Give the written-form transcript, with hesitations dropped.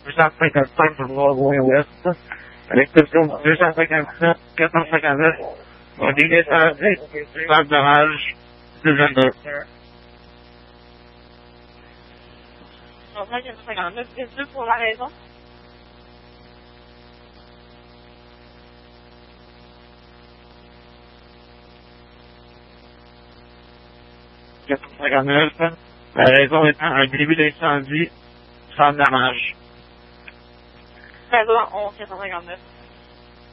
255 pour voir loin ouest. À l'exception de 257, 459, on est descendu, pas de dommage, 222. Donc là, 459, c'est 2 pour la raison. La raison étant un début d'incendie sans dommage. Raison 11, 459.